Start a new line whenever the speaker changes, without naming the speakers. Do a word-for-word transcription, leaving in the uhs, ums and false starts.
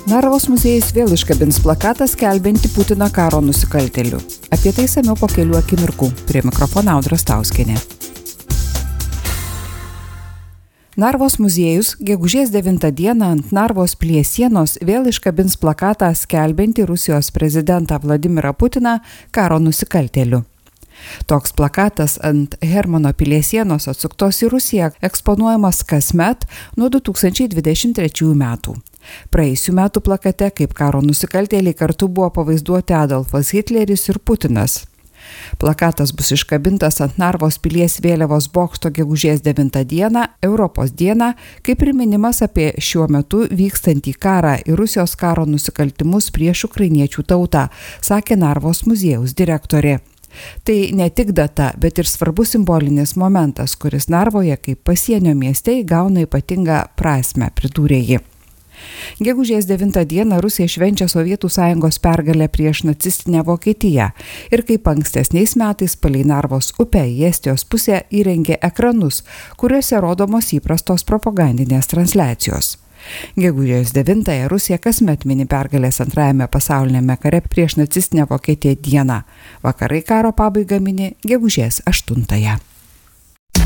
Narvos muziejus vėl iškabins plakatą skelbiantį Putiną karo nusikaltėliu. Apie tai išsamiau po kelių akimirkų. Prie mikrofono Audra Stauskienė. Narvos muziejus gegužės devintą dieną ant Narvos pilies sienos vėl iškabins plakatą skelbiantį Rusijos prezidentą Vladimirą Putiną karo nusikaltėliu. Toks plakatas ant Hermano pilies sienos atsuktos į Rusiją eksponuojamas kasmet nuo du tūkstančiai dvidešimt trečiųjų metų. Praėjusių metų plakate kaip karo nusikaltėliai kartu buvo pavaizduoti Adolfas Hitleris ir Putinas. Plakatas bus iškabintas ant Narvos pilies vėliavos bokšto gegužės devintą dieną, Europos dieną, kaip priminimas apie šiuo metu vykstantį karą ir Rusijos karo nusikaltimus prieš ukrainiečių tautą, sakė Narvos muziejaus direktorė. Tai ne tik data, bet ir svarbus simbolinis momentas, kuris Narvoje kaip pasienio mieste įgauna ypatingą prasmę, pridūrė ji. Gegužės devintą dieną Rusija švenčia Sovietų Sąjungos pergalę prieš nacistinę Vokietiją ir kaip ankstesniais metais palei Narvos upę į Estijos pusę įrengė ekranus, kuriuose rodomos įprastos propagandinės transliacijos. Gegužės devintąją Rusija kasmet mini pergalės antrajame pasauliniame kare prieš nacistinę Vokietiją dieną. Vakarai karo pabaigą mini gegužės aštuntąją.